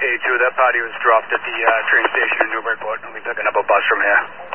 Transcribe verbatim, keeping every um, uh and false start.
two, that party was dropped at the uh, train station in Newburyport. I'll be picking up a bus from here.